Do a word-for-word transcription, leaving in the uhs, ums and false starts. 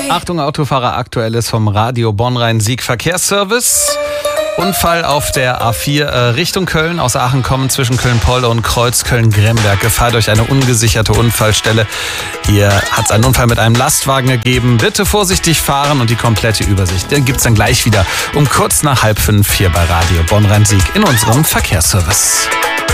Achtung, Autofahrer, Aktuelles vom Radio Bonn-Rhein-Sieg Verkehrsservice. Unfall auf der A vier äh, Richtung Köln, aus Aachen kommen zwischen Köln-Polle und Kreuz Köln-Gremberg. Gefahr durch eine ungesicherte Unfallstelle. Hier hat es einen Unfall mit einem Lastwagen gegeben. Bitte vorsichtig fahren und die komplette Übersicht. Den gibt's dann gleich wieder um kurz nach halb fünf hier bei Radio Bonn-Rhein-Sieg in unserem Verkehrsservice.